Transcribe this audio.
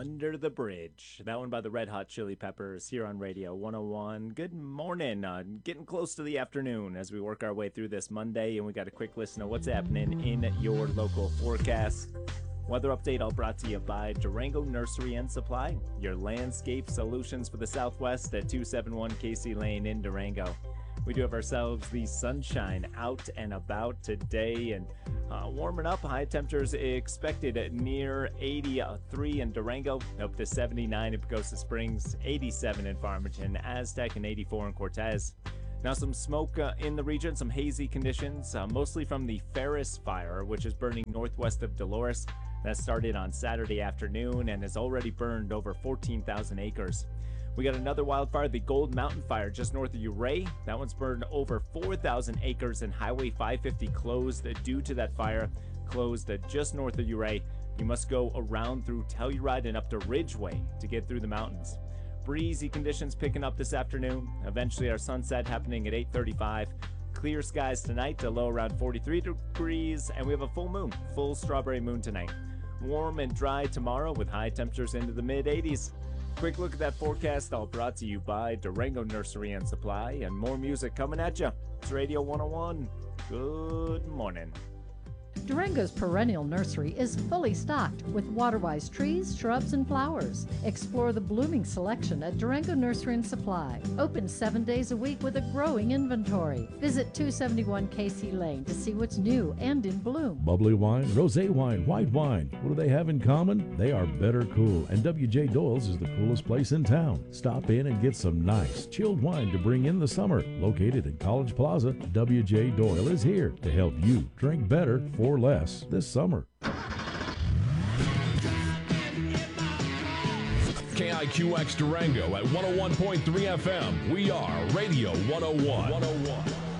Under the Bridge. That one by the Red Hot Chili Peppers here on Radio 101. Good morning. Getting close to the afternoon as we work our way through this Monday, and we got a quick listen of what's happening in your local forecast. Weather update all brought to you by Durango Nursery and Supply, your landscape solutions for the Southwest at 271 Casey Lane in Durango. We do have ourselves the sunshine out and about today, and warming up. High temperatures expected at near 83 in Durango, up to 79 in Pagosa Springs, 87 in Farmington, Aztec, and 84 in Cortez. Now some smoke in the region, some hazy conditions, mostly from the Ferris fire, which is burning northwest of Dolores. That started on Saturday afternoon and has already burned over 14,000 acres. We got another wildfire, the Gold Mountain Fire, just north of Ouray. That one's burned over 4,000 acres, and Highway 550 closed due to that fire. Closed just north of Ouray. You must go around through Telluride and up to Ridgeway to get through the mountains. Breezy conditions picking up this afternoon. Eventually our sunset happening at 8:35. Clear skies tonight, a low around 43 degrees, and we have a full moon, full strawberry moon tonight. Warm and dry tomorrow with high temperatures into the mid-80s. Quick look at that forecast, all brought to you by Durango Nursery and Supply, and more music coming at you. It's Radio 101. Good morning. Durango's perennial nursery is fully stocked with water-wise trees, shrubs, and flowers. Explore the blooming selection at Durango Nursery and Supply. Open 7 days a week with a growing inventory. Visit 271 Casey Lane to see what's new and in bloom. Bubbly wine, rosé wine, white wine. What do they have in common? They are better cool, and W.J. Doyle's is the coolest place in town. Stop in and get some nice, chilled wine to bring in the summer. Located in College Plaza, W.J. Doyle is here to help you drink better for less this summer. KIQX Durango at 101.3 FM. We are Radio 101.